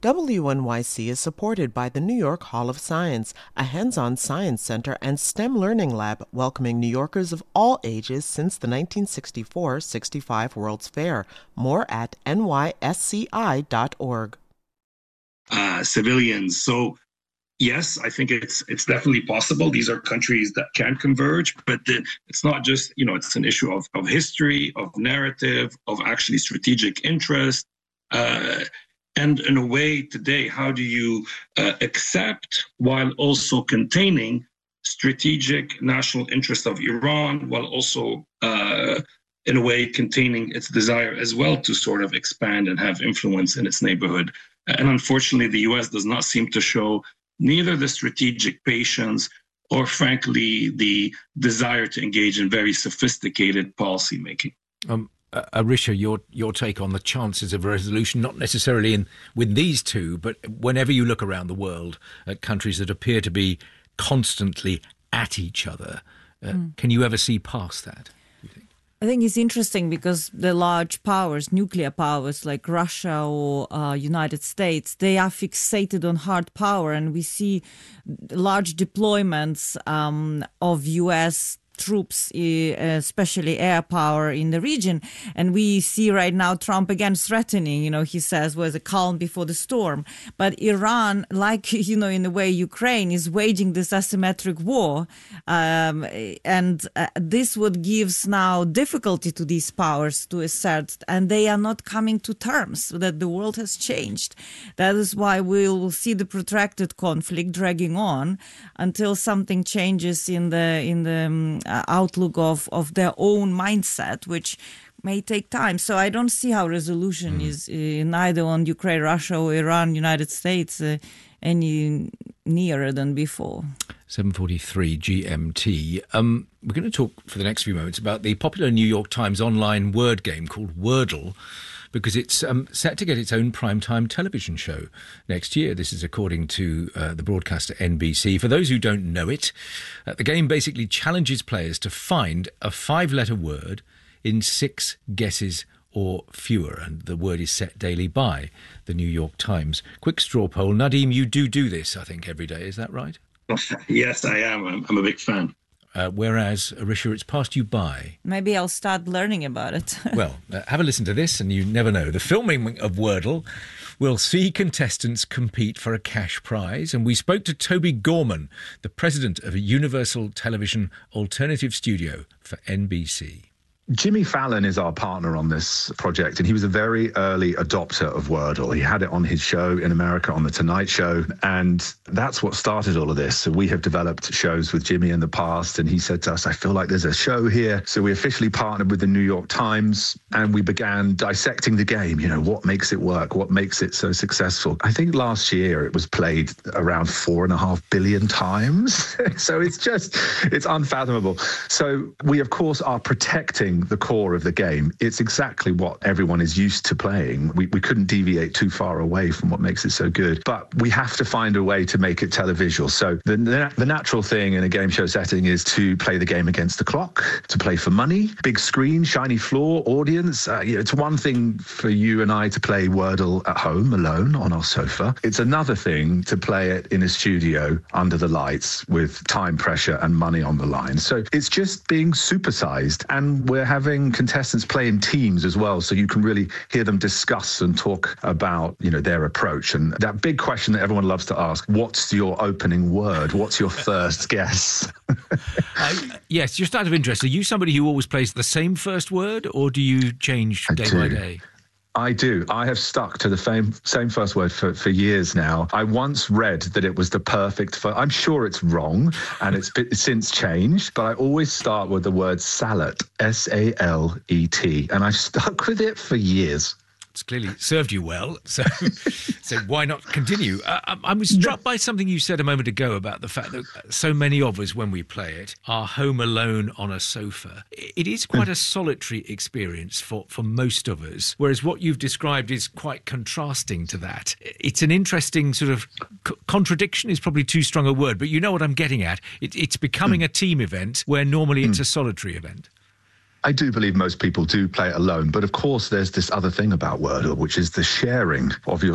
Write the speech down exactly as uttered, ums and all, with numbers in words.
W N Y C is supported by the New York Hall of Science, a hands-on science center and STEM learning lab welcoming New Yorkers of all ages since the nineteen sixty-four sixty-five World's Fair. More at N Y S C I dot org. Uh, civilians. So, yes, I think it's it's definitely possible. These are countries that can converge, but the, it's not just, you know, it's an issue of, of history, of narrative, of actually strategic interest. Uh, And in a way today, how do you uh, accept while also containing strategic national interest of Iran, while also uh, in a way containing its desire as well to sort of expand and have influence in its neighborhood? And unfortunately, the U S does not seem to show neither the strategic patience or, frankly, the desire to engage in very sophisticated policymaking. Um. Uh, Arisha, your your take on the chances of a resolution, not necessarily in with these two, but whenever you look around the world at countries that appear to be constantly at each other, uh, mm. can you ever see past that, do you think? I think it's interesting because the large powers, nuclear powers like Russia or uh, United States, they are fixated on hard power, and we see large deployments um, of U S troops, especially air power in the region. And we see right now Trump again threatening, you know, he says was a calm before the storm. But Iran, like, you know, in a way, Ukraine is waging this asymmetric war. Um, and uh, this would gives now difficulty to these powers to assert, and they are not coming to terms that the world has changed. That is why we will see the protracted conflict dragging on until something changes in the, in the, um, Uh, outlook of, of their own mindset, which may take time. So I don't see how resolution mm. is uh, neither on Ukraine, Russia, or Iran, United States uh, any nearer than before. seven forty-three G M T. Um, we're going to talk for the next few moments about the popular New York Times online word game called Wordle, because it's um, set to get its own primetime television show next year. This is according to uh, the broadcaster N B C. For those who don't know it, uh, the game basically challenges players to find a five-letter word in six guesses or fewer, and the word is set daily by the New York Times. Quick straw poll. Nadeem, you do do this, I think, every day. Is that right? Yes, I am. I'm, I'm a big fan. Uh, whereas, Arisha, it's passed you by. Maybe I'll start learning about it. Well, uh, have a listen to this and you never know. The filming of Wordle will see contestants compete for a cash prize. And we spoke to Toby Gorman, the president of a Universal Television Alternative Studio for N B C. Jimmy Fallon is our partner on this project, and he was a very early adopter of Wordle. He had it on his show in America on The Tonight Show, and that's what started all of this. So we have developed shows with Jimmy in the past, and he said to us, I feel like there's a show here. So we officially partnered with the New York Times, and we began dissecting the game. You know, what makes it work? What makes it so successful? I think last year it was played around four and a half billion times. So it's just, it's unfathomable. So we, of course, are protecting the core of the game. It's exactly what everyone is used to playing. We, we couldn't deviate too far away from what makes it so good, but we have to find a way to make it televisual. So the, the, the natural thing in a game show setting is to play the game against the clock, to play for money, big screen, shiny floor, audience. Uh, you know, it's one thing for you and I to play Wordle at home alone on our sofa. It's another thing to play it in a studio under the lights with time pressure and money on the line. So it's just being supersized, and we're having contestants play in teams as well, so you can really hear them discuss and talk about, you know, their approach. And that big question that everyone loves to ask, what's your opening word? What's your first guess? uh, yes, just out of interest, are you somebody who always plays the same first word, or do you change day by day? I do. I have stuck to the same, same first word for, for years now. I once read that it was the perfect first. I'm sure it's wrong, and it's been, since changed, but I always start with the word salet, S A L E T, and I've stuck with it for years. It's clearly served you well, so so why not continue? Uh, I, I was struck by something you said a moment ago about the fact that so many of us, when we play it, are home alone on a sofa. It is quite a solitary experience for, for most of us, whereas what you've described is quite contrasting to that. It's an interesting sort of c- contradiction is probably too strong a word, but you know what I'm getting at. It, it's becoming mm. a team event where normally mm. it's a solitary event. I do believe most people do play it alone, but of course there's this other thing about Wordle, which is the sharing of your